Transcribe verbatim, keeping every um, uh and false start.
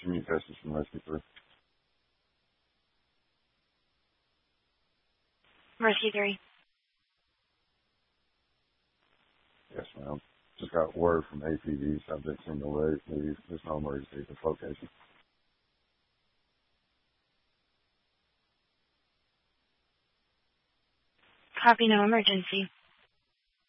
communications from Rescue three. Rescue three. Yes, ma'am. Just got word from A P D. Subjects in the way. There's no emergency at this location. Copy, no emergency.